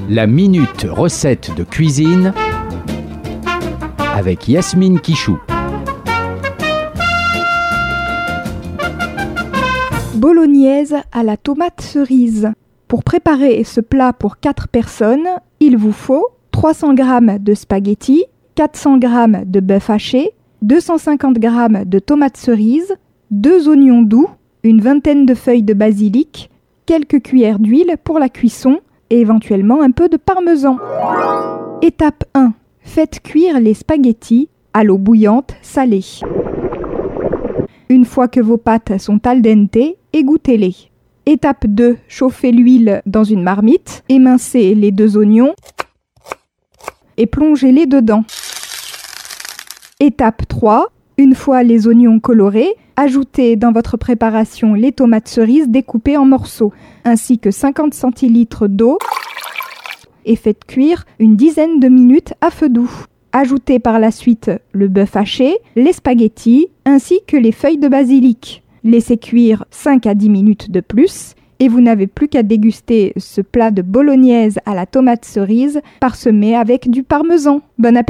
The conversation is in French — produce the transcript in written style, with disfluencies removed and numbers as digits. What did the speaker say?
La minute recette de cuisine avec Yasmine Quichou. Bolognaise à la tomate cerise. Pour préparer ce plat pour 4 personnes, il vous faut 300 g de spaghettis, 400 g de bœuf haché, 250 g de tomates cerises, 2 oignons doux, une vingtaine de feuilles de basilic, quelques cuillères d'huile pour la cuisson et éventuellement un peu de parmesan. Étape 1. Faites cuire les spaghettis à l'eau bouillante salée. Une fois que vos pâtes sont al dente, égouttez-les. Étape 2. Chauffez l'huile dans une marmite, émincez les 2 oignons et plongez-les dedans. Étape 3. Une fois les oignons colorés, ajoutez dans votre préparation les tomates cerises découpées en morceaux, ainsi que 50 centilitres d'eau et faites cuire une dizaine de minutes à feu doux. Ajoutez par la suite le bœuf haché, les spaghettis ainsi que les feuilles de basilic. Laissez cuire 5 à 10 minutes de plus et vous n'avez plus qu'à déguster ce plat de bolognaise à la tomate cerise parsemé avec du parmesan. Bon appétit!